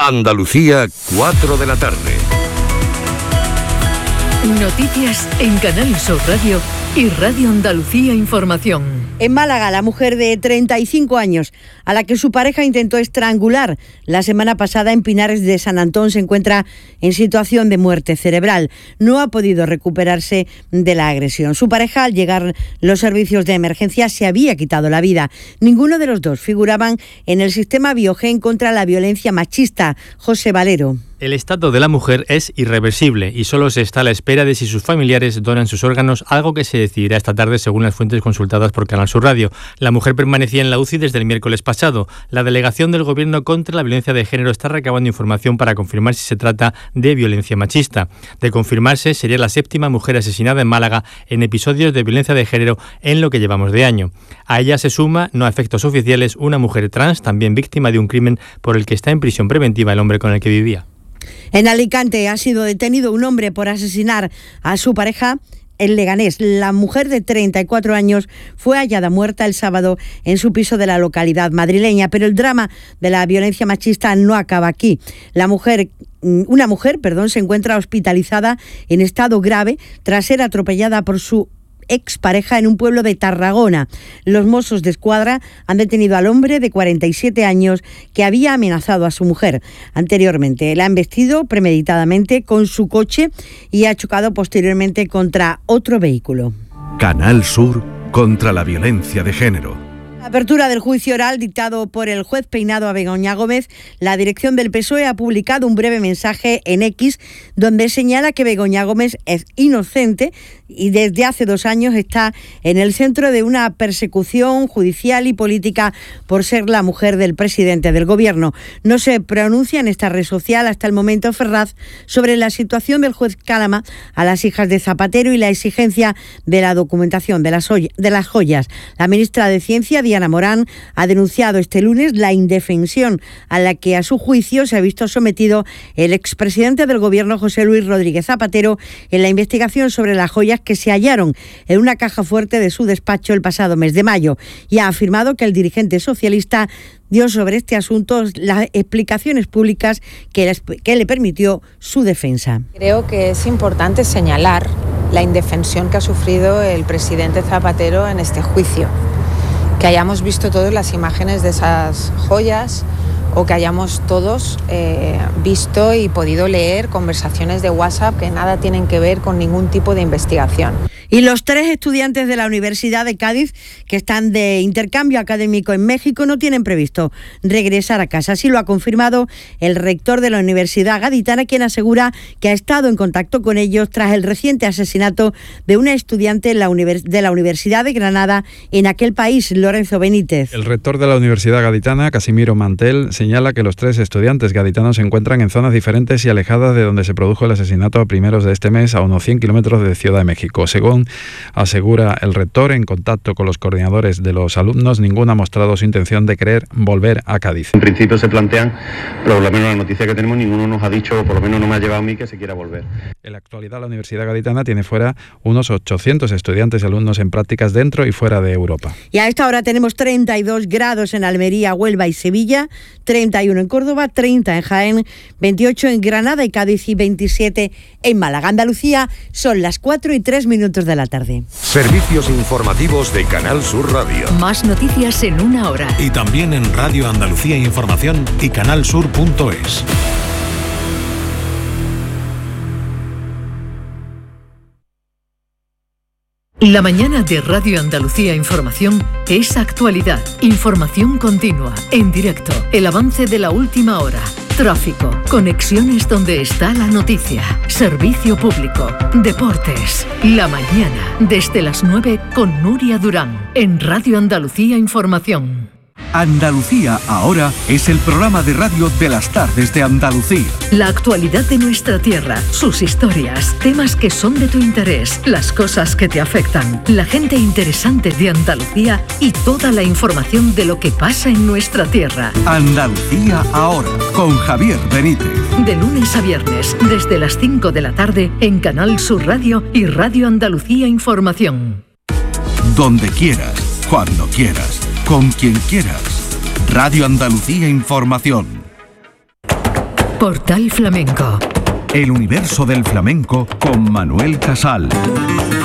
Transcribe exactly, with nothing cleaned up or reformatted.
Andalucía, cuatro de la tarde. Noticias en Canal Sur Radio y Radio Andalucía Información. En Málaga, la mujer de treinta y cinco años, a la que su pareja intentó estrangular la semana pasada en Pinares de San Antón, se encuentra en situación de muerte cerebral. No ha podido recuperarse de la agresión. Su pareja, al llegar los servicios de emergencia, se había quitado la vida. Ninguno de los dos figuraban en el sistema Biogen contra la violencia machista. José Valero. El estado de la mujer es irreversible y solo se está a la espera de si sus familiares donan sus órganos, algo que se decidirá esta tarde según las fuentes consultadas por Canal Sur Radio. La mujer permanecía en la U C I desde el miércoles pasado. La delegación del Gobierno contra la violencia de género está recabando información para confirmar si se trata de violencia machista. De confirmarse, sería la séptima mujer asesinada en Málaga en episodios de violencia de género en lo que llevamos de año. A ella se suma, no a efectos oficiales, una mujer trans, también víctima de un crimen por el que está en prisión preventiva el hombre con el que vivía. En Alicante ha sido detenido un hombre por asesinar a su pareja en Leganés. La mujer de treinta y cuatro años fue hallada muerta el sábado en su piso de la localidad madrileña, pero el drama de la violencia machista no acaba aquí. La mujer, una mujer, perdón, se encuentra hospitalizada en estado grave tras ser atropellada por su expareja en un pueblo de Tarragona. Los Mossos de Escuadra han detenido al hombre de cuarenta y siete años que había amenazado a su mujer. Anteriormente la han embestido premeditadamente con su coche y ha chocado posteriormente contra otro vehículo. Canal Sur contra la violencia de género. Apertura del juicio oral dictado por el juez Peinado a Begoña Gómez. La dirección del P S O E ha publicado un breve mensaje en X donde señala que Begoña Gómez es inocente y desde hace dos años está en el centro de una persecución judicial y política por ser la mujer del presidente del gobierno. No se pronuncia en esta red social hasta el momento Ferraz sobre la situación del juez Cálama a las hijas de Zapatero y la exigencia de la documentación de las, de las joyas. La ministra de Ciencia, Diana Morán, ha denunciado este lunes la indefensión a la que a su juicio se ha visto sometido el expresidente del gobierno José Luis Rodríguez Zapatero en la investigación sobre las joyas que se hallaron en una caja fuerte de su despacho el pasado mes de mayo, y ha afirmado que el dirigente socialista dio sobre este asunto las explicaciones públicas que le, que le permitió su defensa. Creo que es importante señalar la indefensión que ha sufrido el presidente Zapatero en este juicio. Que hayamos visto todas las imágenes de esas joyas o que hayamos todos eh, visto y podido leer conversaciones de WhatsApp que nada tienen que ver con ningún tipo de investigación. Y los tres estudiantes de la Universidad de Cádiz que están de intercambio académico en México no tienen previsto regresar a casa. Así lo ha confirmado el rector de la Universidad Gaditana, quien asegura que ha estado en contacto con ellos tras el reciente asesinato de una estudiante de la, univers- de la Universidad de Granada en aquel país, Lorenzo Benítez. El rector de la Universidad Gaditana, Casimiro Mantel, señala que los tres estudiantes gaditanos se encuentran en zonas diferentes y alejadas de donde se produjo el asesinato a primeros de este mes, a unos cien kilómetros de Ciudad de México. Según asegura el rector, en contacto con los coordinadores de los alumnos, ninguno ha mostrado su intención de querer volver a Cádiz. En principio se plantean, pero por lo menos la noticia que tenemos, ninguno nos ha dicho, o por lo menos no me ha llevado a mí, que se quiera volver. En la actualidad, la Universidad Gaditana tiene fuera unos ochocientos estudiantes y alumnos en prácticas dentro y fuera de Europa. Y a esta hora tenemos treinta y dos grados en Almería, Huelva y Sevilla, treinta y uno en Córdoba, treinta en Jaén, veintiocho en Granada y Cádiz y veintisiete en Málaga. Andalucía, son las cuatro y tres minutos de la tarde. Servicios informativos de Canal Sur Radio. Más noticias en una hora. Y también en Radio Andalucía Información y canalsur punto es. La mañana de Radio Andalucía Información es actualidad, información continua, en directo, el avance de la última hora, tráfico, conexiones donde está la noticia, servicio público, deportes. La mañana, desde las nueve con Nuria Durán, en Radio Andalucía Información. Andalucía Ahora es el programa de radio de las tardes de Andalucía. La actualidad de nuestra tierra, sus historias, temas que son de tu interés, las cosas que te afectan, la gente interesante de Andalucía y toda la información de lo que pasa en nuestra tierra. Andalucía Ahora, con Javier Benítez. De lunes a viernes, desde las cinco de la tarde, en Canal Sur Radio y Radio Andalucía Información. Donde quieras, cuando quieras, con quien quieras. Radio Andalucía Información. Portal Flamenco. El universo del flamenco con Manuel Casal.